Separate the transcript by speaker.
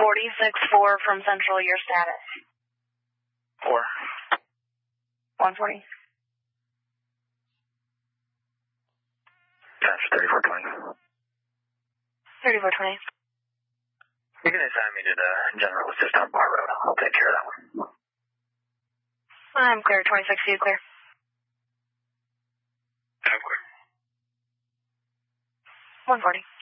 Speaker 1: 46-4 from Central, your status.
Speaker 2: 4.
Speaker 1: 140.
Speaker 2: Times 3420.
Speaker 1: 3420.
Speaker 2: You can assign me to the general assist on Bar Road. I'll take care of that one.
Speaker 1: I'm clear. 26, you clear.
Speaker 2: I'm clear.
Speaker 1: 140.